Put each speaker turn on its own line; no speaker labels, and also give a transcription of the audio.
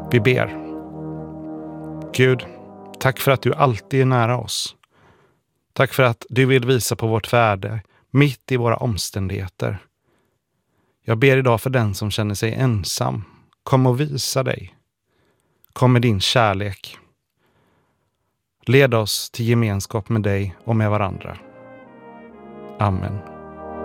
Vi ber. Gud, tack för att du alltid är nära oss. Tack för att du vill visa på vårt värde mitt i våra omständigheter. Jag ber idag för den som känner sig ensam. Kom och visa dig. Kom med din kärlek. Led oss till gemenskap med dig och med varandra. Amen.